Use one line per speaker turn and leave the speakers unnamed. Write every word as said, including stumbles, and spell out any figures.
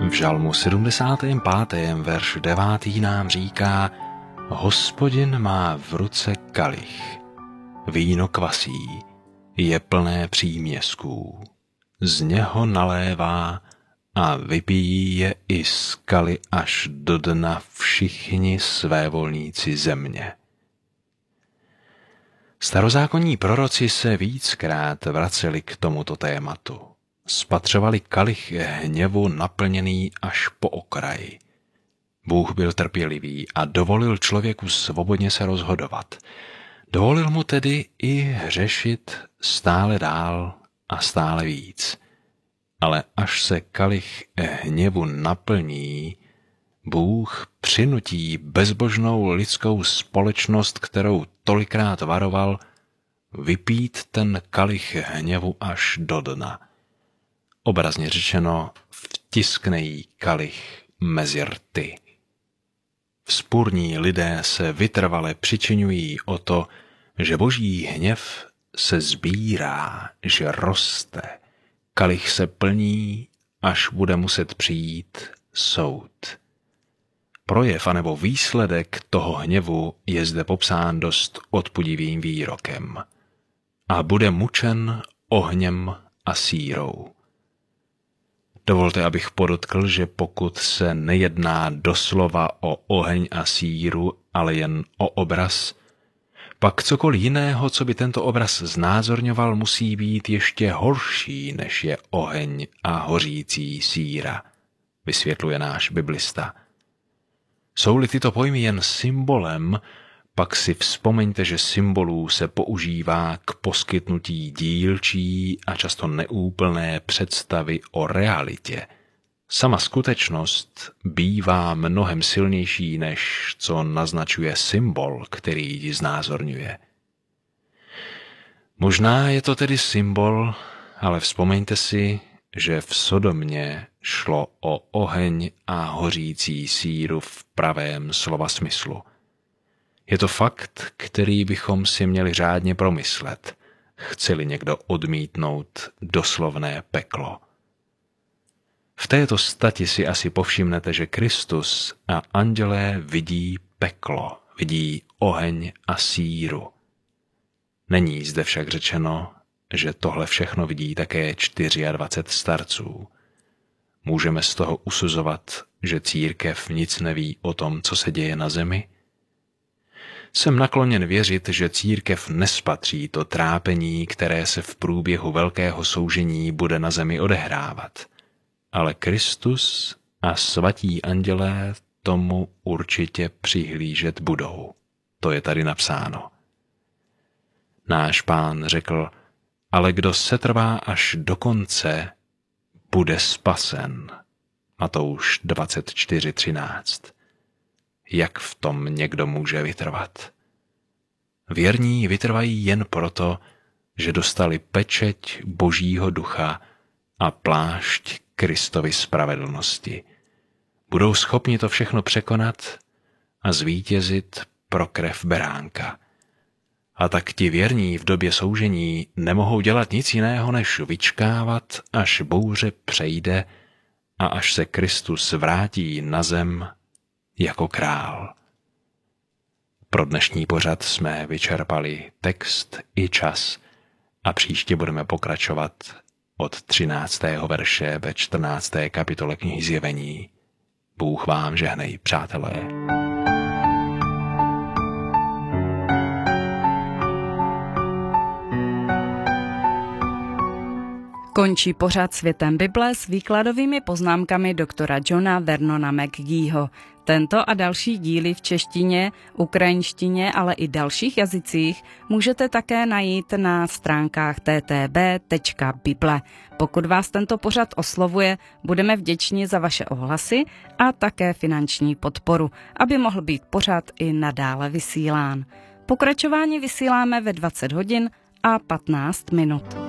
V žalmu sedmdesátém pátém verš devátý nám říká: Hospodin má v ruce kalich, víno kvasí, je plné příměsků, z něho nalévá a vypijí je i skaly až do dna všichni svévolníci země. Starozákonní proroci se víckrát vraceli k tomuto tématu. Spatřovali kalich hněvu naplněný až po okraj. Bůh byl trpělivý a dovolil člověku svobodně se rozhodovat. Dovolil mu tedy i hřešit stále dál a stále víc. Ale až se kalich hněvu naplní, Bůh přinutí bezbožnou lidskou společnost, kterou tolikrát varoval, vypít ten kalich hněvu až do dna. Obrazně řečeno, vtiskne jí kalich mezi rty. Vzpurní lidé se vytrvale přičiňují o to, že boží hněv se sbírá, že roste. Kalich se plní, až bude muset přijít soud. Projev anebo výsledek toho hněvu je zde popsán dost odpudivým výrokem. A bude mučen ohněm a sírou. Dovolte, abych podotkl, že pokud se nejedná doslova o oheň a síru, ale jen o obraz, pak cokoliv jiného, co by tento obraz znázorňoval, musí být ještě horší, než je oheň a hořící síra, vysvětluje náš biblista. Jsou-li tyto pojmy jen symbolem, pak si vzpomeňte, že symbolů se používá k poskytnutí dílčí a často neúplné představy o realitě. Sama skutečnost bývá mnohem silnější, než co naznačuje symbol, který ji znázorňuje. Možná je to tedy symbol, ale vzpomeňte si, že v Sodomě šlo o oheň a hořící síru v pravém slova smyslu. Je to fakt, který bychom si měli řádně promyslet, chce-li někdo odmítnout doslovné peklo. V této stati si asi povšimnete, že Kristus a andělé vidí peklo, vidí oheň a síru. Není zde však řečeno, že tohle všechno vidí také dvacet čtyři starců. Můžeme z toho usuzovat, že církev nic neví o tom, co se děje na zemi? Jsem nakloněn věřit, že církev nespatří to trápení, které se v průběhu velkého soužení bude na zemi odehrávat. Ale Kristus a svatí andělé tomu určitě přihlížet budou. To je tady napsáno. Náš Pán řekl: ale kdo setrvá až do konce, bude spasen. Matouš dvacet čtyři třináct. Jak v tom někdo může vytrvat? Věrní vytrvají jen proto, že dostali pečeť Božího ducha a plášť Kristovy spravedlnosti. Budou schopni to všechno překonat a zvítězit pro krev beránka. A tak ti věrní v době soužení nemohou dělat nic jiného, než vyčkávat, až bouře přejde a až se Kristus vrátí na zem jako král. Pro dnešní pořad jsme vyčerpali text i čas a příště budeme pokračovat od třináctého verše ve čtrnácté kapitole knihy Zjevení. Bůh vám žehnej, přátelé.
Končí pořad Světem Bible s výkladovými poznámkami doktora Johna Vernona McGeeho. Tento a další díly v češtině, ukrajinštině, ale i dalších jazycích můžete také najít na stránkách t t b tečka bible. Pokud vás tento pořad oslovuje, budeme vděční za vaše ohlasy a také finanční podporu, aby mohl být pořad i nadále vysílán. Pokračování vysíláme ve dvacet hodin a patnáct minut.